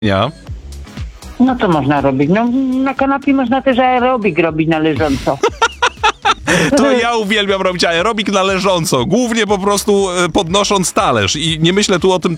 Ja. No co można robić? No na kanapie można też aerobik robić na leżąco. To ja uwielbiam robić aerobik na leżąco, głównie po prostu podnosząc talerz i nie myślę tu o tym